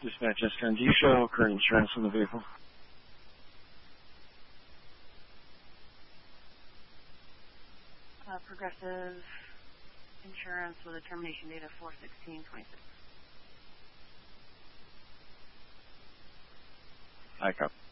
Dispatch Escon, do you show current insurance on the vehicle? Progressive Insurance with a termination date of 4/16/26. I copy.